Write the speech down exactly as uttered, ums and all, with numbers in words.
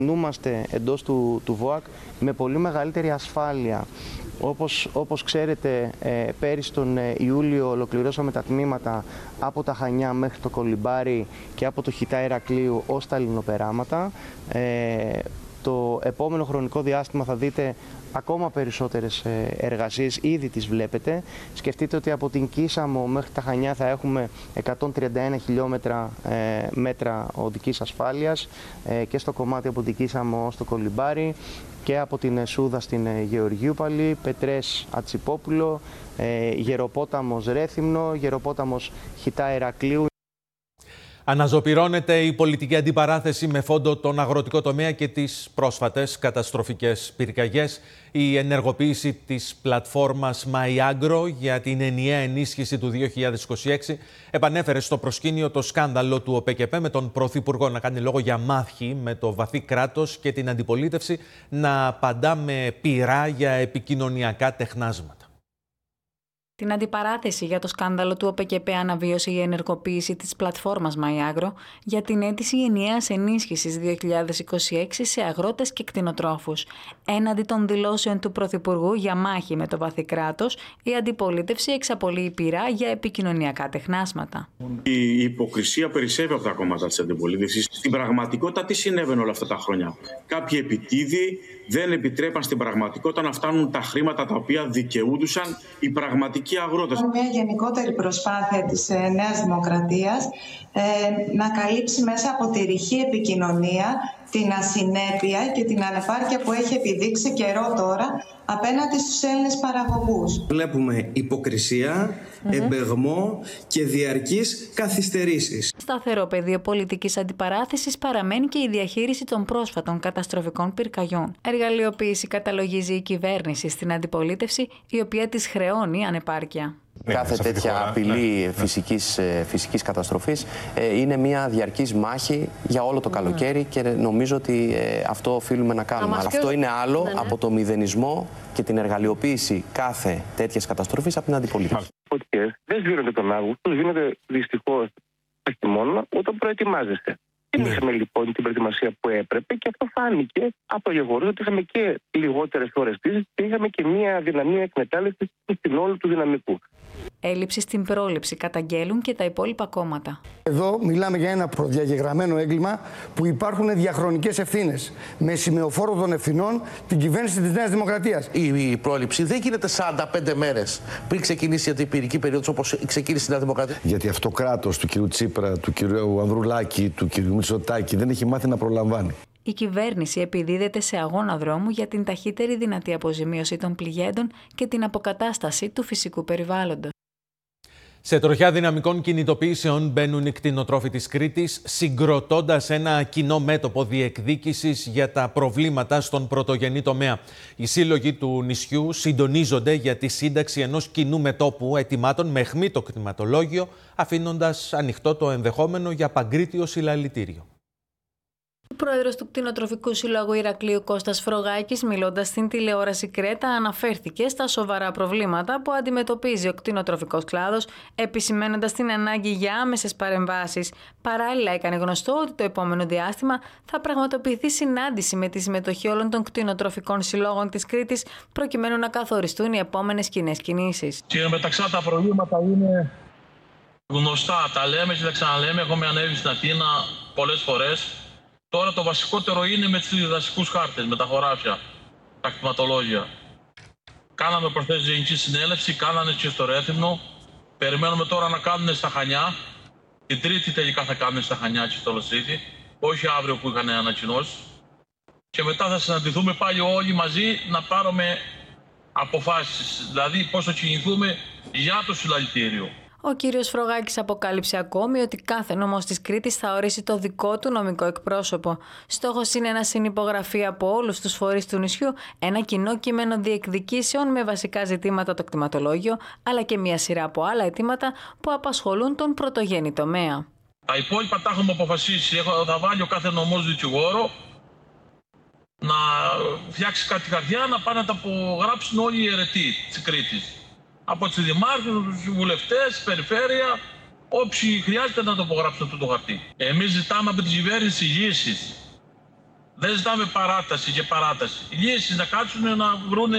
Κινούμαστε εντός του, του ΒΟΑΚ με πολύ μεγαλύτερη ασφάλεια. Όπως, όπως ξέρετε, ε, πέρυσι τον Ιούλιο ολοκληρώσαμε τα τμήματα από τα Χανιά μέχρι το Κολυμπάρι και από το Χιτά Ηρακλείου ως τα Λινοπεράματα. Ε, το επόμενο χρονικό διάστημα θα δείτε ακόμα περισσότερες εργασίες, ήδη τις βλέπετε. Σκεφτείτε ότι από την Κίσαμο μέχρι τα Χανιά θα έχουμε εκατόν τριάντα ένα χιλιόμετρα ε, μέτρα οδικής ασφάλειας ε, και στο κομμάτι από την Κίσαμο στο Κολυμπάρι και από την Σούδα στην Γεωργιούπαλη, Πετρές Ατσιπόπουλο, ε, Γεροπόταμος Ρέθυμνο, Γεροπόταμος Χιτά Ηρακλείου. Αναζωπυρώνεται η πολιτική αντιπαράθεση με φόντο τον αγροτικό τομέα και τις πρόσφατες καταστροφικές πυρκαγιές. Η ενεργοποίηση της πλατφόρμας MyAgro για την ενιαία ενίσχυση του δύο χιλιάδες είκοσι έξι επανέφερε στο προσκήνιο το σκάνδαλο του ΟΠΕΚΕΠΕ με τον Πρωθυπουργό να κάνει λόγο για μάχη με το βαθύ κράτος και την αντιπολίτευση να απαντά με πειρά για επικοινωνιακά τεχνάσματα. Την αντιπαράθεση για το σκάνδαλο του ΟΠΕΚΕΠΕ αναβίωσε η ενεργοποίηση της πλατφόρμας MyAgro για την αίτηση ενιαίας ενίσχυσης δύο χιλιάδες είκοσι έξι σε αγρότες και κτηνοτρόφους. Έναντι των δηλώσεων του Πρωθυπουργού για μάχη με το βαθύ κράτος, η αντιπολίτευση εξαπολύει πειρά για επικοινωνιακά τεχνάσματα. Η υποκρισία περισσεύει από τα κόμματα της αντιπολίτευσης. Στην πραγματικότητα, τι συνέβαινε όλα αυτά τα χρόνια? Κάποιοι επιτίδιοι δεν επιτρέπαν στην πραγματικότητα να φτάνουν τα χρήματα τα οποία δικαιούντουσαν οι πραγματικοί αγρότες. Μια γενικότερη προσπάθεια της ε, Νέας Δημοκρατίας ε, να καλύψει μέσα από τη ρηχή επικοινωνία την ασυνέπεια και την ανεπάρκεια που έχει επιδείξει καιρό τώρα απέναντι στους Έλληνες παραγωγούς. Βλέπουμε υποκρισία, mm-hmm. εμπεγμό και διαρκείς καθυστερήσεις. Σταθερό πεδίο πολιτικής αντιπαράθεσης παραμένει και η διαχείριση των πρόσφατων καταστροφικών πυρκαγιών. Εργαλειοποίηση καταλογίζει η κυβέρνηση στην αντιπολίτευση, η οποία της χρεώνει ανεπάρκεια. Κάθε τέτοια απειλή ναι. φυσικής, φυσικής καταστροφής ε, είναι μια διαρκής μάχη για όλο το καλοκαίρι και νομίζω ότι ε, αυτό οφείλουμε να κάνουμε. Αλλά αυτό είναι άλλο ναι, ναι. από το μηδενισμό και την εργαλειοποίηση κάθε τέτοιας καταστροφής από την αντιπολίτευση. Οι δεν σβήνονται τον Αύγουστο, σβήνονται δυστυχώς το χειμώνα όταν προετοιμάζεστε. Δεν είχαμε λοιπόν την προετοιμασία που έπρεπε και αυτό φάνηκε από το γεγονός ότι είχαμε και λιγότερες ώρες πτήσης και είχαμε και μια αδυναμία εκμετάλλευσης στην όλου του δυναμικού. Έλλειψη στην πρόληψη καταγγέλουν και τα υπόλοιπα κόμματα. Εδώ μιλάμε για ένα προδιαγεγραμμένο έγκλημα που υπάρχουν διαχρονικές ευθύνες. Με σημεοφόρο των ευθυνών την κυβέρνηση της Νέας Δημοκρατίας. Η πρόληψη δεν γίνεται σαράντα πέντε μέρες πριν ξεκινήσει η αντιπυρική περίοδος όπως ξεκίνησε η Νέα Δημοκρατία. Γιατί αυτό κράτος του κ. Τσίπρα, του κ. Ανδρουλάκη, του κ. Μητσοτάκη δεν έχει μάθει να προλαμβάνει. Η κυβέρνηση επιδίδεται σε αγώνα δρόμου για την ταχύτερη δυνατή αποζημίωση των πληγέντων και την αποκατάσταση του φυσικού περιβάλλοντος. Σε τροχιά δυναμικών κινητοποιήσεων μπαίνουν οι κτηνοτρόφοι της Κρήτης, συγκροτώντας ένα κοινό μέτωπο διεκδίκησης για τα προβλήματα στον πρωτογενή τομέα. Οι σύλλογοι του νησιού συντονίζονται για τη σύνταξη ενός κοινού μετώπου αιτημάτων με αιχμή το κτηματολόγιο, αφήνοντας ανοιχτό το ενδεχόμενο για παγκρίτιο συλλαλητήριο. Ο πρόεδρος του Κτηνοτροφικού Συλλόγου Ηρακλείου Κώστας Φρογάκης, μιλώντας στην τηλεόραση Κρέτα, αναφέρθηκε στα σοβαρά προβλήματα που αντιμετωπίζει ο κτηνοτροφικός κλάδος, επισημαίνοντας την ανάγκη για άμεσες παρεμβάσεις. Παράλληλα, έκανε γνωστό ότι το επόμενο διάστημα θα πραγματοποιηθεί συνάντηση με τη συμμετοχή όλων των κτηνοτροφικών συλλόγων της Κρήτης, προκειμένου να καθοριστούν οι επόμενες κοινές κινήσεις. Και μεταξύ τα προβλήματα είναι γνωστά. Τα λέμε και τα ξαναλέμε. Έχουμε ανέβει στην Αθήνα πολλές φορές. Τώρα το βασικότερο είναι με τους διδασκικούς χάρτες, με τα χωράφια, τα κτηματολόγια. Κάναμε προχθές γενική συνέλευση, κάνανε και στο Ρέθυμνο. Περιμένουμε τώρα να κάνουν στα Χανιά. Την Τρίτη τελικά θα κάνουν στα Χανιά και στο Λοσίθι, όχι αύριο που είχαν ανακοινώσει. Και μετά θα συναντηθούμε πάλι όλοι μαζί να πάρουμε αποφάσεις, δηλαδή πώς θα κινηθούμε για το συλλαλητήριο. Ο κύριος Φρογάκης αποκάλυψε ακόμη ότι κάθε νομός της Κρήτης θα ορίσει το δικό του νομικό εκπρόσωπο. Στόχος είναι να συνυπογραφεί από όλους τους φορείς του νησιού ένα κοινό κείμενο διεκδικήσεων με βασικά ζητήματα το κτηματολόγιο, αλλά και μια σειρά από άλλα αιτήματα που απασχολούν τον πρωτογενή τομέα. Τα υπόλοιπα τα έχουμε αποφασίσει. Θα βάλει ο κάθε νομός δικηγόρο να φτιάξει κάτι χαρτιά, να πάνε να τα απογράψουν όλοι οι αιρετοί της Κρήτης. Από τους δημάρχους, τους βουλευτές, περιφέρεια, όποιοι χρειάζεται να το απογράψουν αυτό το χαρτί. Εμείς ζητάμε από την κυβέρνηση λύσεις. Δεν ζητάμε παράταση και παράταση. Οι λύσεις να κάτσουν να βρουν